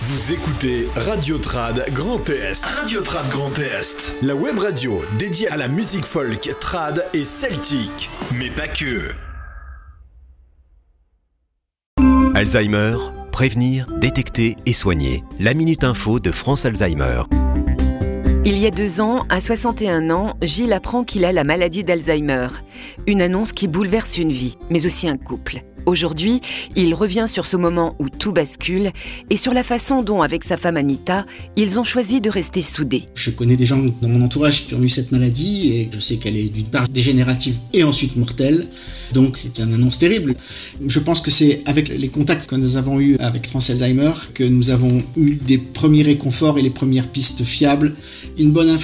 Vous écoutez Radio Trad Grand Est. Radio Trad Grand Est. La web radio dédiée à la musique folk, trad et celtique. Mais pas que. Alzheimer, prévenir, détecter et soigner. La Minute Info de France Alzheimer. Il y a 2 ans, à 61 ans, Gilles apprend qu'il a la maladie d'Alzheimer. Une annonce qui bouleverse une vie, mais aussi un couple. Aujourd'hui, il revient sur ce moment où tout bascule et sur la façon dont, avec sa femme Anita, ils ont choisi de rester soudés. Je connais des gens dans mon entourage qui ont eu cette maladie et je sais qu'elle est d'une part dégénérative et ensuite mortelle. Donc c'est une annonce terrible. Je pense que c'est avec les contacts que nous avons eus avec France Alzheimer que nous avons eu des premiers réconforts et les premières pistes fiables. Une bonne info